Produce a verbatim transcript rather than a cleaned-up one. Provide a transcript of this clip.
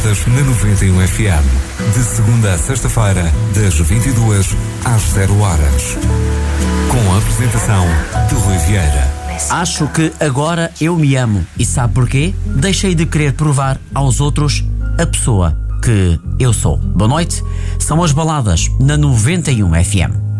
Baladas na noventa e um F M. De segunda a sexta-feira, das vinte e duas às zero horas. Com a apresentação de Rui Vieira. Acho que agora eu me amo. E sabe porquê? Deixei de querer provar aos outros a pessoa que eu sou. Boa noite. São as Baladas na noventa e um F M.